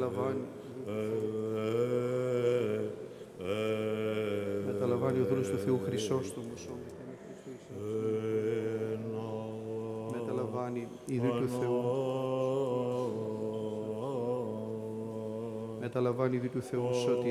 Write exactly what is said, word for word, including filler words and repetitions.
Μεταλαμβάνει. Μεταλαμβάνει ο δούλος του Θεού Χρυσόστομος, σώμα και με Χριστό Ιησού. Μεταλαμβάνει η δούλη του Θεού. Μεταλαμβάνει η δούλη του Θεού, σωτηρία.